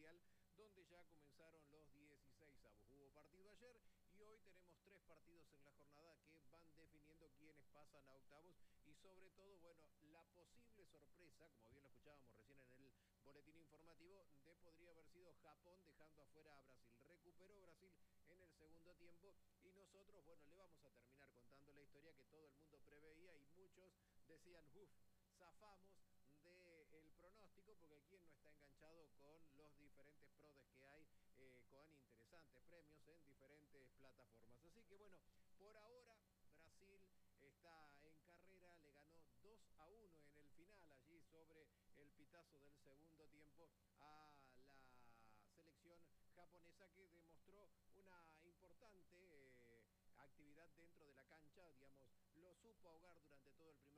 Mundial, donde ya comenzaron los 16avos. Hubo partido ayer y hoy tenemos 3 partidos en la jornada que van definiendo quiénes pasan a octavos y sobre todo, bueno, la posible sorpresa, como bien lo escuchábamos recién en el boletín informativo, de podría haber sido Japón dejando afuera a Brasil. Recuperó Brasil en el segundo tiempo y nosotros, bueno, le vamos a terminar contando la historia que todo el mundo preveía y muchos decían, uff, zafamos del pronóstico, porque quien no está enganchado con los diferentes prodes que hay, con interesantes premios en diferentes plataformas. Así que bueno, por ahora Brasil está en carrera, le ganó 2-1 en el final, allí sobre el pitazo del segundo tiempo a la selección japonesa, que demostró una importante actividad dentro de la cancha, digamos, lo supo ahogar durante todo el primer